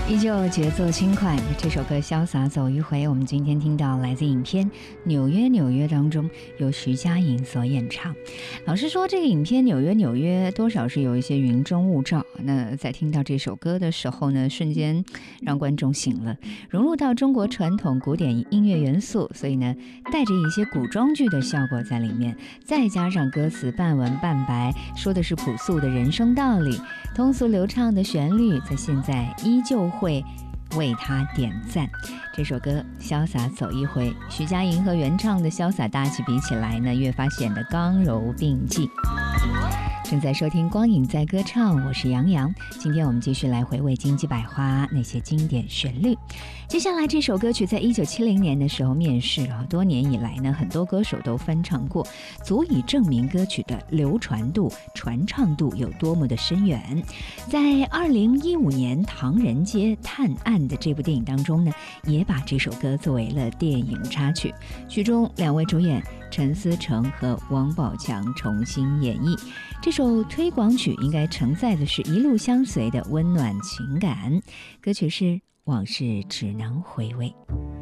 依旧节奏轻快，这首歌潇洒走一回，我们今天听到来自影片《纽约纽约》当中由徐佳莹所演唱。老实说，这个影片《纽约纽约》多少是有一些云中雾罩，那在听到这首歌的时候呢，瞬间让观众醒了，融入到中国传统古典音乐元素，所以呢带着一些古装剧的效果在里面，再加上歌词半文半白，说的是朴素的人生道理，通俗流畅的旋律在现在依旧会为他点赞。这首歌潇洒走一回，徐佳莹和原唱的潇洒大气比起来呢，越发显得刚柔并济。正在收听光影在歌唱，我是杨洋。今天我们继续来回味金鸡百花那些经典旋律。接下来这首歌曲在1970年的时候面世了，多年以来呢，很多歌手都翻唱过，足以证明歌曲的流传度、传唱度有多么的深远。在2015年《唐人街探案》的这部电影当中呢，也把这首歌作为了电影插曲，剧中两位主演陈思诚和王宝强重新演绎。这首推广曲应该承载的是一路相随的温暖情感，歌曲是《往事只能回味》。